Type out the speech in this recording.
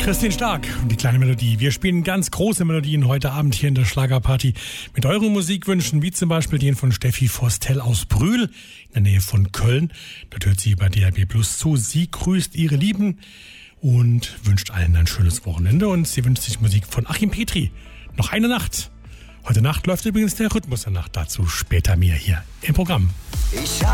Christine Stark und die kleine Melodie. Wir spielen ganz große Melodien heute Abend hier in der Schlagerparty mit euren Musikwünschen, wie zum Beispiel den von Steffi Forstel aus Brühl in der Nähe von Köln. Dort hört sie bei DRB Plus zu. Sie grüßt ihre Lieben und wünscht allen ein schönes Wochenende. Und sie wünscht sich Musik von Achim Petri. Noch eine Nacht. Heute Nacht läuft übrigens der Rhythmus der Nacht. Dazu später mehr hier im Programm.